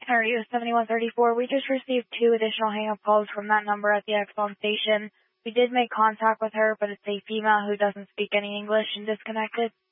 Area 7134. We just received 2 additional hang-up calls from that number at the Exxon station. We did make contact with her, but it's a female who doesn't speak any English and disconnected.